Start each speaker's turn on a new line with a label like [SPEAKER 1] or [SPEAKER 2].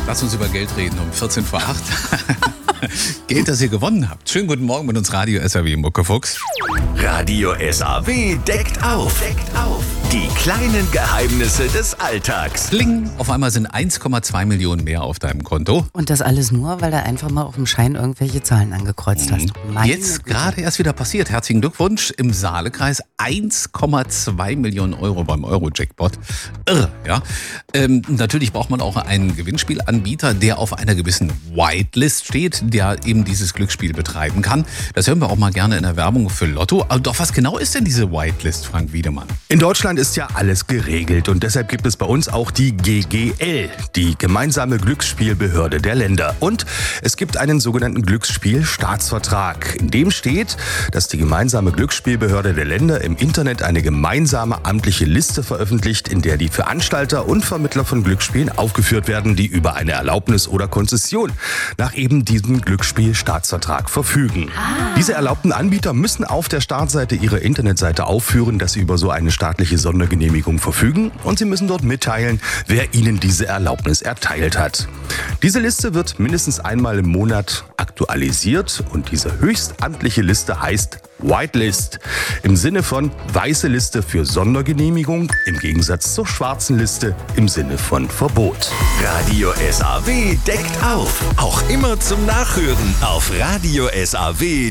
[SPEAKER 1] Lass uns über Geld reden um 14 vor 8. Geld, das ihr gewonnen habt. Schönen guten Morgen mit uns Radio SAW Muckefuchs.
[SPEAKER 2] Radio SAW deckt auf. Die kleinen Geheimnisse des Alltags.
[SPEAKER 1] Bling, auf einmal sind 1,2 Millionen mehr auf deinem Konto.
[SPEAKER 3] Und das alles nur, weil du einfach mal auf dem Schein irgendwelche Zahlen angekreuzt hast.
[SPEAKER 1] Jetzt gerade erst wieder passiert. Herzlichen Glückwunsch. Im Saalekreis 1,2 Millionen Euro beim Euro-Jackpot. Irre, ja. Natürlich braucht man auch einen Gewinnspielanbieter, der auf einer gewissen Whitelist steht, der eben dieses Glücksspiel betreiben kann. Das hören wir auch mal gerne in der Werbung für Lotto. Aber doch, was genau ist denn diese Whitelist, Frank Wiedemann?
[SPEAKER 4] In Deutschland ist ja alles geregelt und deshalb gibt es bei uns auch die GGL, die gemeinsame Glücksspielbehörde der Länder. Und es gibt einen sogenannten Glücksspielstaatsvertrag. In dem steht, dass die gemeinsame Glücksspielbehörde der Länder im Internet eine gemeinsame amtliche Liste veröffentlicht, in der die Veranstalter und Vermittler von Glücksspielen aufgeführt werden, die über eine Erlaubnis oder Konzession nach eben diesem Glücksspielstaatsvertrag verfügen. Diese erlaubten Anbieter müssen auf der Startseite ihrer Internetseite aufführen, dass sie über so eine staatliche Sondergenehmigung verfügen, und sie müssen dort mitteilen, wer ihnen diese Erlaubnis erteilt hat. Diese Liste wird mindestens einmal im Monat aktualisiert und diese höchstamtliche Liste heißt Whitelist. Im Sinne von weiße Liste für Sondergenehmigung, im Gegensatz zur schwarzen Liste im Sinne von Verbot.
[SPEAKER 2] Radio SAW deckt auf. Auch immer zum Nachhören auf radiosaw.de.